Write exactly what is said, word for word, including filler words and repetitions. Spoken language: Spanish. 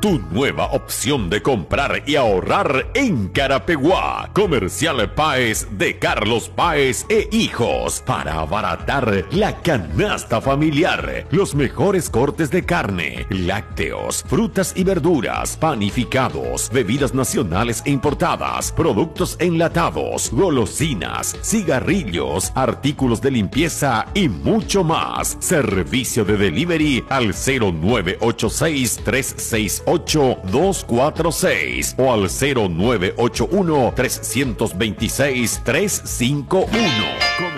tu nueva opción de comprar y ahorrar en Carapeguá. Comercial Páez de Carlos Páez e Hijos, para abaratar la canasta familiar. Los mejores cortes de carne, lácteos, frutas y verduras, panificados, bebidas nacionales e importadas, productos enlatados, golosinas, cigarrillos, artículos de limpieza y mucho más. Servicio de delivery al cero nueve ocho seis, tres seis ocho, dos cuatro seis o al cero nueve ocho uno, tres dos seis, tres cinco uno.